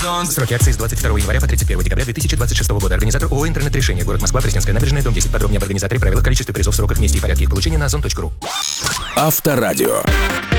Озон. Сроки акции с 22 января по 31 декабря 2026 года. Организатор ООО «Интернет-решение». Город Москва, Пресненская набережная, дом 10. Подробнее об организаторе, правилах, количестве призов, сроках, месте и порядке их получения на ozon.ru. Авторадио.